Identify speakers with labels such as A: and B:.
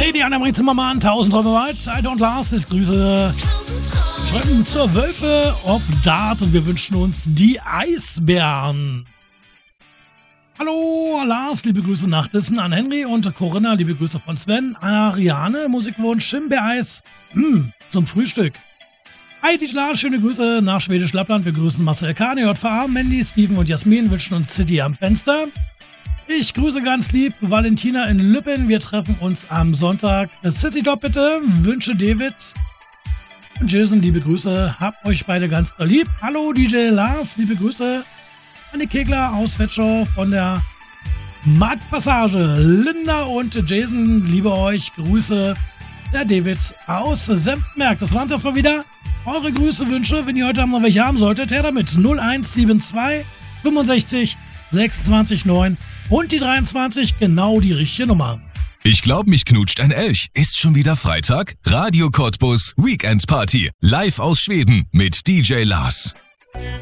A: Lady Annemarie Zimmermann, 1000 Träume weit. Seid und Lars, ich grüße. Schreiben zur Wölfe of Dart und wir wünschen uns die Eisbären. Hallo Lars, liebe Grüße nach Dissen an Henry und Corinna, liebe Grüße von Sven. Ariane, Musikwunsch, Himbeereis zum Frühstück. Heidi Lars, schöne Grüße nach Schwedisch Lappland. Wir grüßen Marcel Kahn, JVA, Mandy, Steven und Jasmin, wünschen uns City am Fenster. Ich grüße ganz lieb Valentina in Lüppen. Wir treffen uns am Sonntag. Sissy Top bitte, wünsche David und Jason, liebe Grüße. Habt euch beide ganz lieb. Hallo DJ Lars, liebe Grüße. Anne Kegler aus Fetschau von der Marktpassage. Linda und Jason, liebe euch. Grüße der David aus Senfmerk. Das waren es erstmal wieder. Eure Grüße, Wünsche, wenn ihr heute noch welche haben solltet, her damit 0172 65 26 9 und die 23, genau die richtige Nummer.
B: Ich glaub, mich knutscht ein Elch. Ist schon wieder Freitag? Radio Cottbus Weekend Party. Live aus Schweden mit DJ Lars.